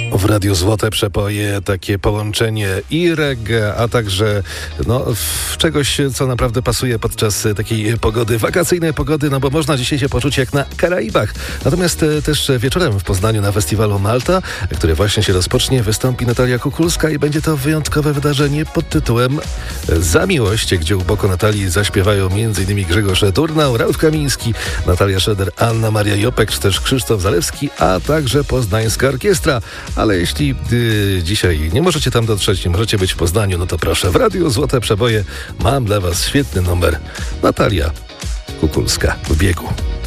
W Radiu Złote Przeboje takie połączenie i reggae, a także czegoś, co naprawdę pasuje podczas takiej pogody, wakacyjnej pogody, bo można dzisiaj się poczuć jak na Karaibach. Natomiast też wieczorem w Poznaniu na festiwalu Malta, który właśnie się rozpocznie, wystąpi Natalia Kukulska i będzie to wyjątkowe wydarzenie pod tytułem Za miłość, gdzie u boku Natalii zaśpiewają m.in. Grzegorz Turnał, Ralf Kamiński, Natalia Szeder, Anna Maria Jopek, czy też Krzysztof Zalewski, a także Poznańska Orkiestra. Ale jeśli dzisiaj nie możecie tam dotrzeć, nie możecie być w Poznaniu, to proszę, w Radiu Złote Przeboje mam dla Was świetny numer. Natalia Kukulska w biegu.